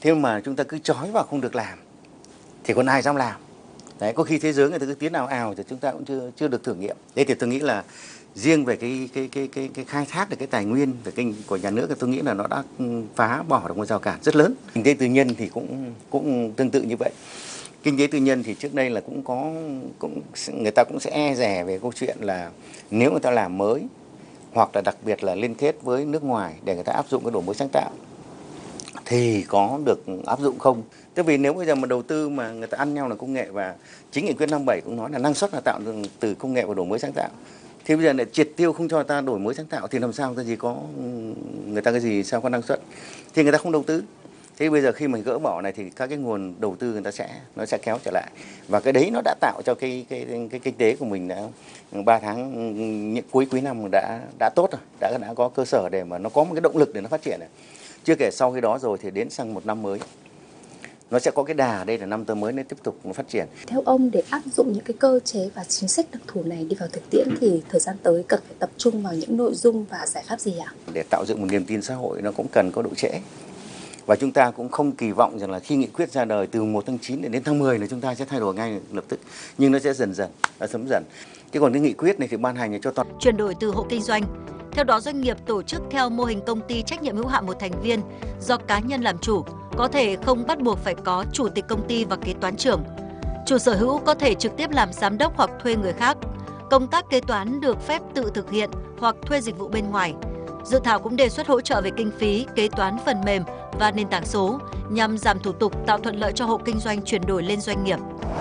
Thế mà chúng ta cứ trói vào không được làm thì còn ai dám làm. Đấy, có khi thế giới người ta cứ tiến nào ào thì chúng ta cũng chưa được thử nghiệm. Thế thì tôi nghĩ là riêng về cái khai thác được cái tài nguyên của nhà nước thì tôi nghĩ là nó đã phá bỏ được một rào cản rất lớn. Kinh tế tư nhân thì cũng tương tự như vậy. Kinh tế tư nhân thì trước đây là người ta cũng sẽ e dè về câu chuyện là nếu người ta làm mới hoặc là đặc biệt là liên kết với nước ngoài để người ta áp dụng cái đổi mới sáng tạo thì có được áp dụng không? Thế vì nếu bây giờ mà đầu tư mà người ta ăn nhau là công nghệ, và chính nghị quyết 57 cũng nói là năng suất là tạo từ công nghệ và đổi mới sáng tạo. Thì bây giờ lại triệt tiêu không cho ta đổi mới sáng tạo thì làm sao người ta sao có năng suất? Thì người ta không đầu tư. Thế bây giờ khi mình gỡ bỏ này thì các cái nguồn đầu tư nó sẽ kéo trở lại, và cái đấy nó đã tạo cho cái kinh tế của mình đã 3 tháng cuối năm đã tốt rồi, đã có cơ sở để mà nó có một cái động lực để nó phát triển này. Chưa kể sau khi đó rồi thì đến sang một năm mới nó sẽ có cái đà, đây là năm tới mới nó tiếp tục nó phát triển. Theo ông, để áp dụng những cái cơ chế và chính sách đặc thù này đi vào thực tiễn thì thời gian tới cần phải tập trung vào những nội dung và giải pháp gì ạ? Để tạo dựng một niềm tin xã hội nó cũng cần có độ trễ. Và chúng ta cũng không kỳ vọng rằng là khi nghị quyết ra đời từ 1 tháng 9 đến tháng 10 là chúng ta sẽ thay đổi ngay lập tức. Nhưng nó sẽ dần dần, nó sớm dần. Chứ còn cái nghị quyết này thì ban hành cho toàn. Chuyển đổi từ hộ kinh doanh. Theo đó, doanh nghiệp tổ chức theo mô hình công ty trách nhiệm hữu hạn một thành viên do cá nhân làm chủ, có thể không bắt buộc phải có chủ tịch công ty và kế toán trưởng. Chủ sở hữu có thể trực tiếp làm giám đốc hoặc thuê người khác. Công tác kế toán được phép tự thực hiện hoặc thuê dịch vụ bên ngoài. Dự thảo cũng đề xuất hỗ trợ về kinh phí, kế toán phần mềm và nền tảng số nhằm giảm thủ tục, tạo thuận lợi cho hộ kinh doanh chuyển đổi lên doanh nghiệp.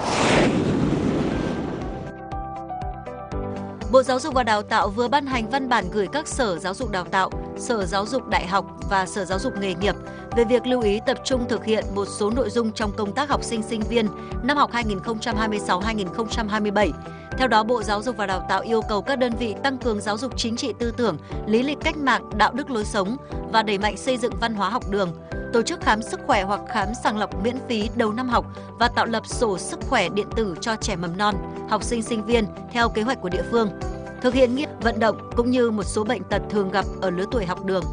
Bộ Giáo dục và Đào tạo vừa ban hành văn bản gửi các sở giáo dục đào tạo, sở giáo dục đại học và sở giáo dục nghề nghiệp về việc lưu ý tập trung thực hiện một số nội dung trong công tác học sinh sinh viên năm học 2026-2027. Theo đó, Bộ Giáo dục và Đào tạo yêu cầu các đơn vị tăng cường giáo dục chính trị tư tưởng, lý lịch cách mạng, đạo đức lối sống và đẩy mạnh xây dựng văn hóa học đường, tổ chức khám sức khỏe hoặc khám sàng lọc miễn phí đầu năm học và tạo lập sổ sức khỏe điện tử cho trẻ mầm non, học sinh sinh viên theo kế hoạch của địa phương. Thực hiện nghiêm vận động cũng như một số bệnh tật thường gặp ở lứa tuổi học đường.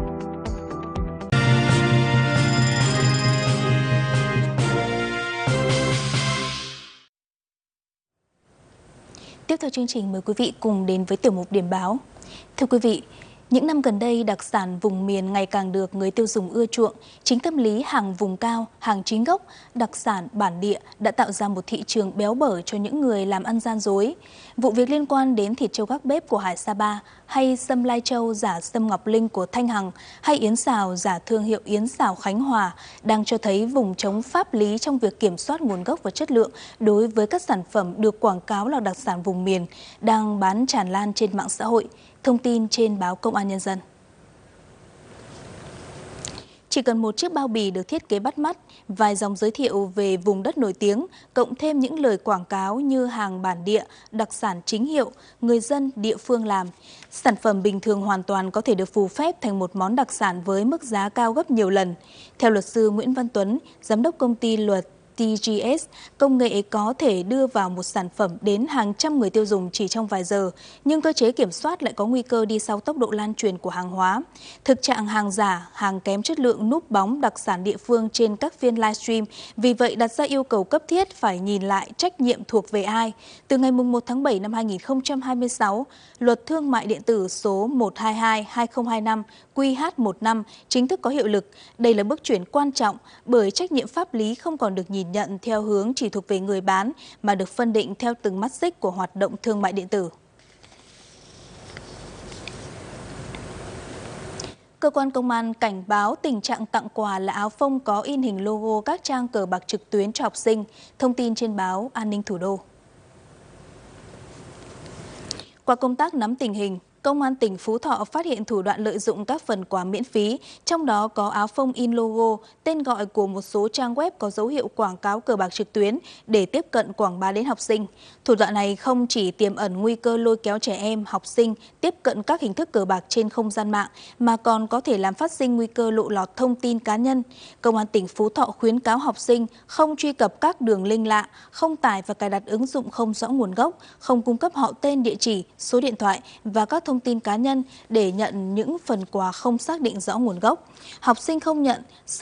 Tiếp theo chương trình, mời quý vị cùng đến với tiểu mục điểm báo. Thưa quý vị, những năm gần đây, đặc sản vùng miền ngày càng được người tiêu dùng ưa chuộng. Chính tâm lý hàng vùng cao, hàng chính gốc, đặc sản bản địa đã tạo ra một thị trường béo bở cho những người làm ăn gian dối. Vụ việc liên quan đến thịt trâu gác bếp của Hải Sapa, hay sâm lai châu giả sâm Ngọc Linh của Thanh Hằng, hay yến xào giả thương hiệu yến xào Khánh Hòa đang cho thấy vùng trống pháp lý trong việc kiểm soát nguồn gốc và chất lượng đối với các sản phẩm được quảng cáo là đặc sản vùng miền đang bán tràn lan trên mạng xã hội. Thông tin trên báo Công an Nhân dân. Chỉ cần một chiếc bao bì được thiết kế bắt mắt, vài dòng giới thiệu về vùng đất nổi tiếng, cộng thêm những lời quảng cáo như hàng bản địa, đặc sản chính hiệu, người dân địa phương làm. Sản phẩm bình thường hoàn toàn có thể được phù phép thành một món đặc sản với mức giá cao gấp nhiều lần. Theo luật sư Nguyễn Văn Tuấn, giám đốc công ty luật TGS, công nghệ có thể đưa vào một sản phẩm đến hàng trăm người tiêu dùng chỉ trong vài giờ, nhưng cơ chế kiểm soát lại có nguy cơ đi sau tốc độ lan truyền của hàng hóa. Thực trạng hàng giả, hàng kém chất lượng núp bóng đặc sản địa phương trên các phiên livestream, vì vậy đặt ra yêu cầu cấp thiết phải nhìn lại trách nhiệm thuộc về ai. Từ ngày 1 tháng 7 năm 2026, Luật Thương mại điện tử số 122/2025 QH15 chính thức có hiệu lực. Đây là bước chuyển quan trọng bởi trách nhiệm pháp lý không còn được nhìn nhận theo hướng chỉ thuộc về người bán mà được phân định theo từng mắt xích của hoạt động thương mại điện tử. Cơ quan công an cảnh báo tình trạng tặng quà là áo phông có in hình logo các trang cờ bạc trực tuyến cho học sinh. Thông tin trên báo An ninh Thủ đô. Qua công tác nắm tình hình, Công an tỉnh Phú Thọ phát hiện thủ đoạn lợi dụng các phần quà miễn phí, trong đó có áo phông in logo, tên gọi của một số trang web có dấu hiệu quảng cáo cờ bạc trực tuyến để tiếp cận quảng bá đến học sinh. Thủ đoạn này không chỉ tiềm ẩn nguy cơ lôi kéo trẻ em, học sinh tiếp cận các hình thức cờ bạc trên không gian mạng, mà còn có thể làm phát sinh nguy cơ lộ lọt thông tin cá nhân. Công an tỉnh Phú Thọ khuyến cáo học sinh không truy cập các đường link lạ, không tải và cài đặt ứng dụng không rõ nguồn gốc, không cung cấp họ tên, địa chỉ, số điện thoại và các thông tin cá nhân để nhận những phần quà không xác định rõ nguồn gốc. Học sinh không nhận